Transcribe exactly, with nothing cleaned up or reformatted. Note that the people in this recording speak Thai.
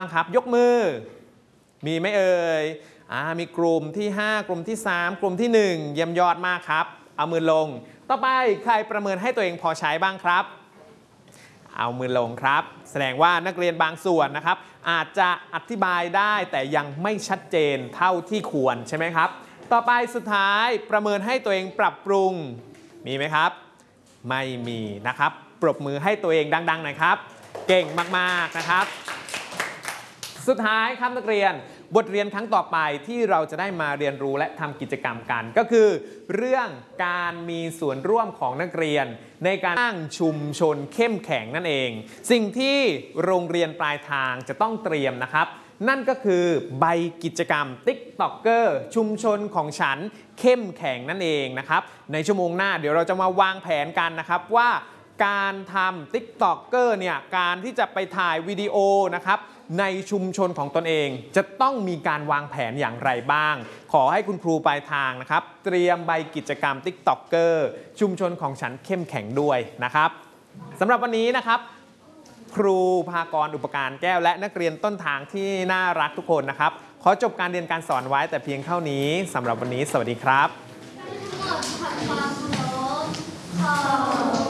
ครับยกมือมีไหมเอ่ยอ่ามีกลุ่มที่ห้ากลุ่มที่สามกลุ่มที่หนึ่งเยี่ยมยอดมากครับเอามือลงต่อไปใครประเมินให้ตัวเองพอใช้บ้างครับเอามือลงครับแสดงว่านักเรียนบางส่วนนะครับอาจจะอธิบายได้แต่ยังไม่ชัดเจนเท่าที่ควรใช่ไหมครับต่อไปสุดท้ายประเมินให้ตัวเองปรับปรุงมีไหมครับไม่มีนะครับปรบมือให้ตัวเองดังๆหน่อยครับเก่งมากๆนะครับสุดท้ายครับนักเรียนบทเรียนครั้งต่อไปที่เราจะได้มาเรียนรู้และทำกิจกรรมกันก็คือเรื่องการมีส่วนร่วมของนักเรียนในการสร้างชุมชนเข้มแข็งนั่นเองสิ่งที่โรงเรียนปลายทางจะต้องเตรียมนะครับนั่นก็คือใบกิจกรรม TikToker ชุมชนของฉันเข้มแข็งนั่นเองนะครับในชั่วโมงหน้าเดี๋ยวเราจะมาวางแผนกันนะครับว่าการทำ TikToker เนี่ยการที่จะไปถ่ายวิดีโอนะครับในชุมชนของตนเองจะต้องมีการวางแผนอย่างไรบ้างขอให้คุณครูปลายทางนะครับเตรียมใบกิจกรรม TikToker ชุมชนของฉันเข้มแข็งด้วยนะครับสำหรับวันนี้นะครับครูภากรอุปการแก้วและนักเรียนต้นทางที่น่ารักทุกคนนะครับขอจบการเรียนการสอนไว้แต่เพียงเท่านี้สำหรับวันนี้สวัสดีครับ